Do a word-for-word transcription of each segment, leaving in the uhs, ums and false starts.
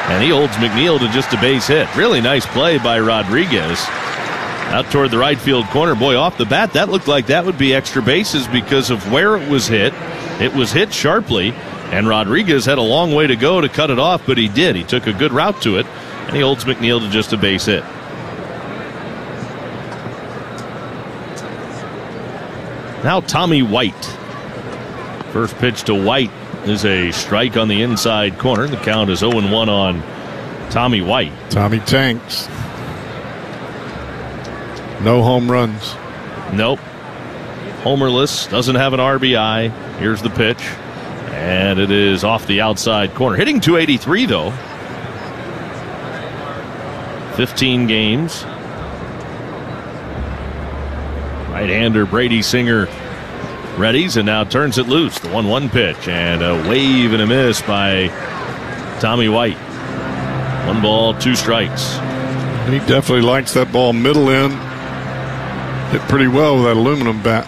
And he holds McNeil to just a base hit. Really nice play by Rodriguez. Out toward the right field corner. Boy, off the bat, that looked like that would be extra bases because of where it was hit. It was hit sharply, and Rodriguez had a long way to go to cut it off, but he did. He took a good route to it, and he holds McNeil to just a base hit. Now Tommy White. First pitch to White is a strike on the inside corner. The count is oh and one on Tommy White. Tommy tanks. No home runs. Nope. Homerless. Doesn't have an R B I. Here's the pitch. And it is off the outside corner. Hitting two eighty-three, though. fifteen games. Right-hander Brady Singer readies and now turns it loose. The one one pitch. And a wave and a miss by Tommy White. One ball, two strikes. He definitely likes that ball middle in. Hit pretty well with that aluminum bat.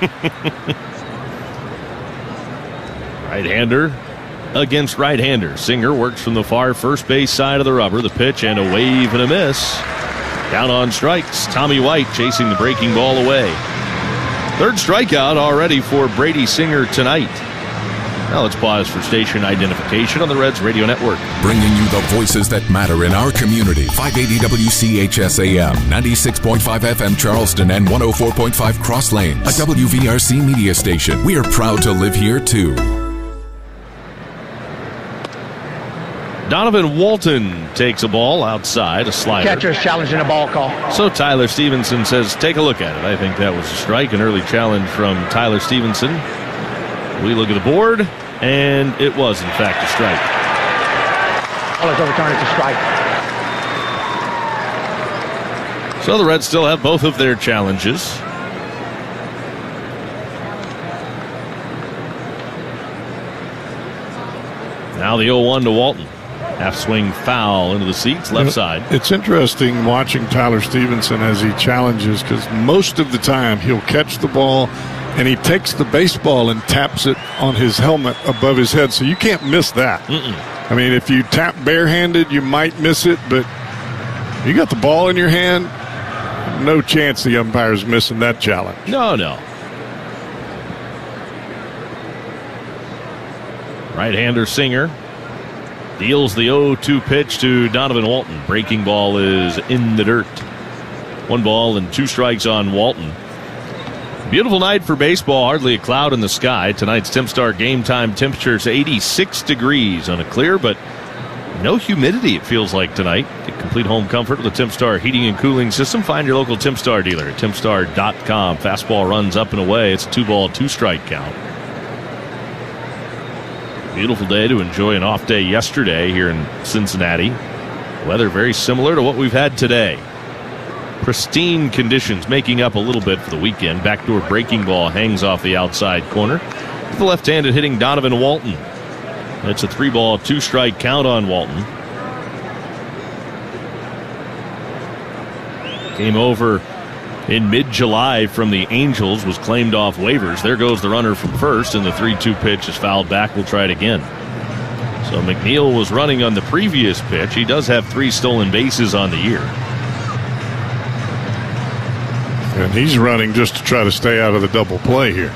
Right-hander against right-hander. Singer works from the far first base side of the rubber. The pitch and a wave and a miss. Down on strikes. Tommy White chasing the breaking ball away. Third strikeout already for Brady Singer tonight. Now let's pause for station identification on the Reds Radio Network. Bringing you the voices that matter in our community. five eighty W C H S A M, ninety-six point five F M Charleston, and one oh four point five Cross Lanes. A W V R C media station. We are proud to live here, too. Donovan Walton takes a ball outside, a slider. Catcher's challenging a ball call. So Tyler Stevenson says, take a look at it. I think that was a strike, an early challenge from Tyler Stevenson. We look at the board, and it was, in fact, a strike. Ball is overturned. It's a strike. So the Reds still have both of their challenges. Now the oh one to Walton. Half swing foul into the seats, left side. It's interesting watching Tyler Stevenson as he challenges, because most of the time he'll catch the ball and he takes the baseball and taps it on his helmet above his head, so you can't miss that. Mm-mm. I mean, if you tap barehanded, you might miss it, but you got the ball in your hand, no chance the umpire's missing that challenge. No, no. Right-hander Singer deals the oh two pitch to Donovan Walton. Breaking ball is in the dirt. One ball and two strikes on Walton. Beautiful night for baseball. Hardly a cloud in the sky. Tonight's TimStar game time temperature is eighty-six degrees on a clear, but no humidity, it feels like tonight. Get complete home comfort with the TimStar heating and cooling system. Find your local TimStar dealer at Tim Star dot com. Fastball runs up and away. It's a two-ball, two-strike count. Beautiful day to enjoy an off day yesterday here in Cincinnati. Weather very similar to what we've had today. Pristine conditions making up a little bit for the weekend. Backdoor breaking ball hangs off the outside corner. The left-handed hitting Donovan Walton. It's a three-ball, two-strike count on Walton. Came over in mid-July from the Angels, was claimed off waivers. There goes the runner from first, and the three two pitch is fouled back. We'll try it again. So McNeil was running on the previous pitch. He does have three stolen bases on the year. And he's running just to try to stay out of the double play here.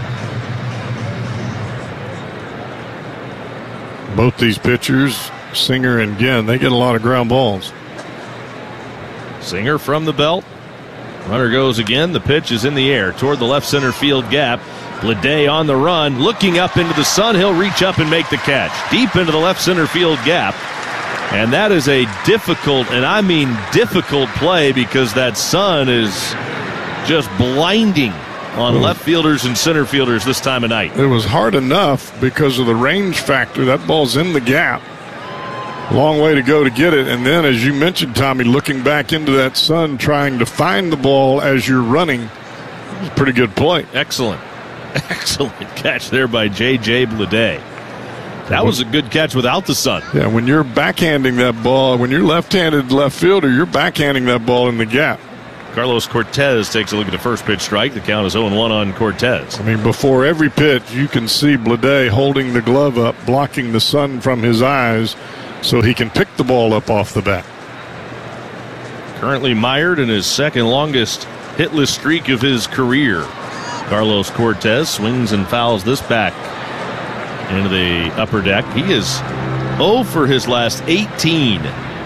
Both these pitchers, Singer and Ginn, they get a lot of ground balls. Singer from the belt. Runner goes again. The pitch is in the air toward the left center field gap. Bleday on the run, looking up into the sun. He'll reach up and make the catch. Deep into the left center field gap. And that is a difficult, and I mean difficult play, because that sun is just blinding on Ooh. left fielders and center fielders this time of night. It was hard enough because of the range factor. That ball's in the gap. Long way to go to get it. And then, as you mentioned, Tommy, looking back into that sun, trying to find the ball as you're running. It was a pretty good play. Excellent. Excellent catch there by J J Bleday. That was a good catch without the sun. Yeah, when you're backhanding that ball, when you're left-handed left fielder, you're backhanding that ball in the gap. Carlos Cortez takes a look at the first pitch strike. The count is oh and one on Cortez. I mean, before every pitch, you can see Bleday holding the glove up, blocking the sun from his eyes, so he can pick the ball up off the bat. Currently mired in his second longest hitless streak of his career. Carlos Cortez swings and fouls this back into the upper deck. He is oh for his last eighteen.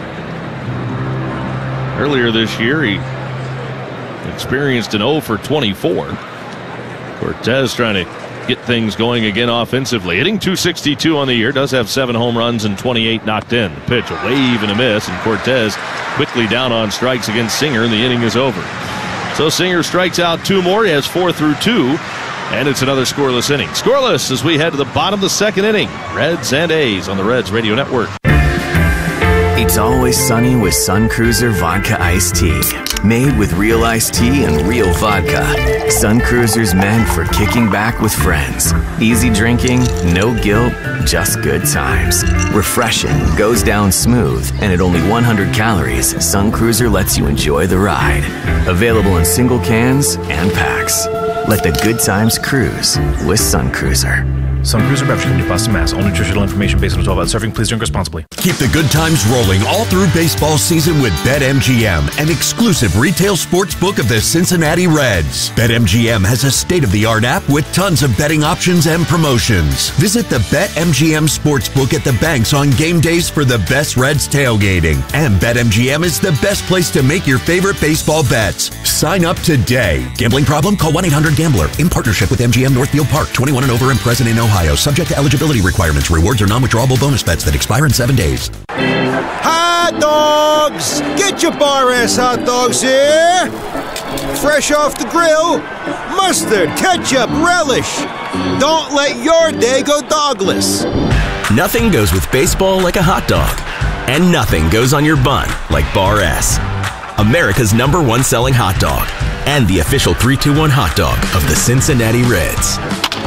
Earlier this year, he experienced an oh for twenty-four. Cortez trying to get things going again offensively. Hitting two sixty-two on the year, does have seven home runs and twenty-eight knocked in. The pitch, a wave and a miss, and Cortez quickly down on strikes against Singer, and the inning is over. So Singer strikes out two more. He has four through two, and it's another scoreless inning. Scoreless as we head to the bottom of the second inning. Reds and A's on the Reds Radio Network. It's always sunny with Sun Cruiser Vodka Iced Tea. Made with real iced tea and real vodka. Sun Cruiser's meant for kicking back with friends. Easy drinking, no guilt, just good times. Refreshing, goes down smooth, and at only one hundred calories, Sun Cruiser lets you enjoy the ride. Available in single cans and packs. Let the good times cruise with Sun Cruiser. Sun Cruiser Beverage Company, Boston, Mass. All nutritional information based on twelve ounce serving. Please drink responsibly. Keep the good times rolling all through baseball season with BetMGM, an exclusive retail sports book of the Cincinnati Reds. BetMGM has a state-of-the-art app with tons of betting options and promotions. Visit the BetMGM Sportsbook at the banks on game days for the best Reds tailgating. And BetMGM is the best place to make your favorite baseball bets. Sign up today. Gambling problem? Call one eight hundred gambler. In partnership with M G M Northfield Park. twenty-one and over and present in Ohio. Subject to eligibility requirements. Rewards are non-withdrawable bonus bets that expire in seven days. Hot dogs! Get your Bar S hot dogs here! Fresh off the grill, mustard, ketchup, relish. Don't let your day go dogless. Nothing goes with baseball like a hot dog. And nothing goes on your bun like Bar S. America's number one selling hot dog. And the official three two one hot dog of the Cincinnati Reds.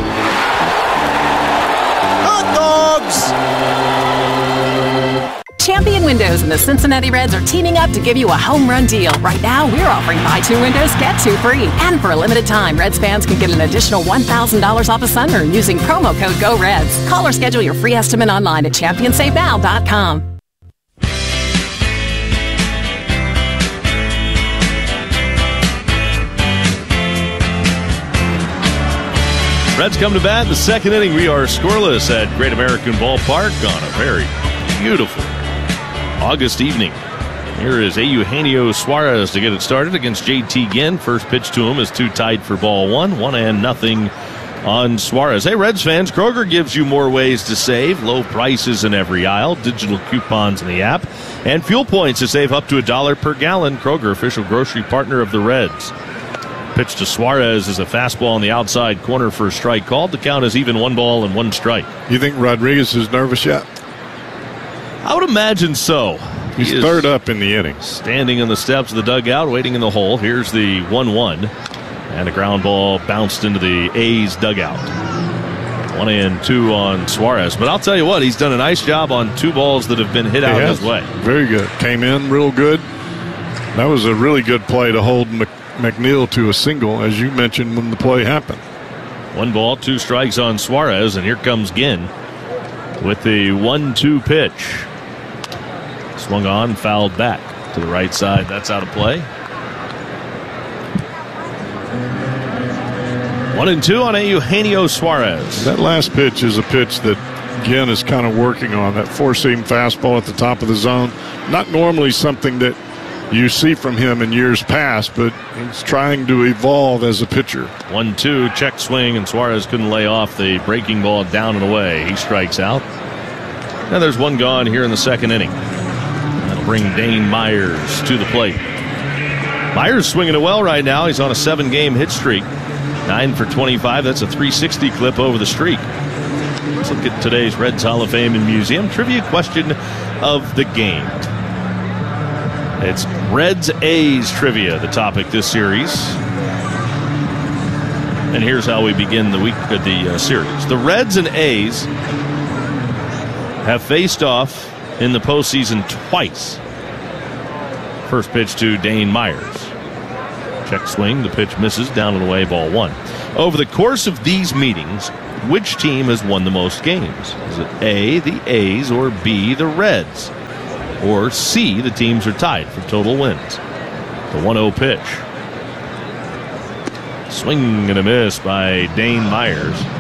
Champion Windows and the Cincinnati Reds are teaming up to give you a home run deal. Right now, we're offering buy two windows, get two free. And for a limited time, Reds fans can get an additional one thousand dollars off a sunroom using promo code GOREDS. Call or schedule your free estimate online at champion save now dot com. Reds come to bat in the second inning. We are scoreless at Great American Ballpark on a very beautiful August evening. Here is Eugenio Suarez to get it started against J T Ginn. First pitch to him is two tied for ball one. One and nothing on Suarez. Hey, Reds fans, Kroger gives you more ways to save. Low prices in every aisle, digital coupons in the app, and fuel points to save up to a dollar per gallon. Kroger, official grocery partner of the Reds. Pitch to Suarez is a fastball on the outside corner for a strike called. The count is even one ball and one strike. You think Rodriguez is nervous yet? I would imagine so. He's he third up in the inning. Standing on the steps of the dugout, waiting in the hole. Here's the one one. And a ground ball bounced into the A's dugout. One and two on Suarez. But I'll tell you what, he's done a nice job on two balls that have been hit out his way. Very good. Came in real good. That was a really good play to hold Mc- McNeil to a single, as you mentioned when the play happened. One ball, two strikes on Suarez, and here comes Ginn with the one two pitch. Swung on, fouled back to the right side. That's out of play. One and two on Eugenio Suarez. That last pitch is a pitch that Ginn is kind of working on. That four-seam fastball at the top of the zone. Not normally something that you see from him in years past, but he's trying to evolve as a pitcher. One two, check swing, and Suarez couldn't lay off the breaking ball down and away. He strikes out. Now there's one gone here in the second inning. That'll bring Dane Myers to the plate. Myers swinging it well right now. He's on a seven-game hit streak. nine for twenty-five. That's a three sixty clip over the streak. Let's look at today's Reds Hall of Fame and Museum trivia question of the game. It's Reds A's trivia, the topic this series. And here's how we begin the week of the uh, series. The Reds and A's have faced off in the postseason twice. First pitch to Dane Myers. Check swing, the pitch misses, down and away, ball one. Over the course of these meetings, which team has won the most games? Is it A, the A's, or B, the Reds? Or C, the teams are tied for total wins? The one oh pitch. Swing and a miss by Dane Myers.